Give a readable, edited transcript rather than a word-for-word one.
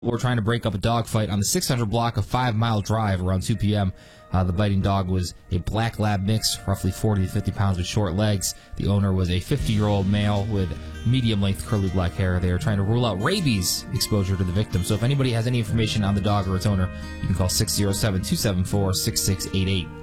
We're trying to break up a dog fight on the 600 block of 5 Mile Drive around 2 p.m. The biting dog was a black lab mix, roughly 40 to 50 pounds with short legs. The owner was a 50-year-old male with medium-length curly black hair. They are trying to rule out rabies exposure to the victim. So if anybody has any information on the dog or its owner, you can call 607-274-6688.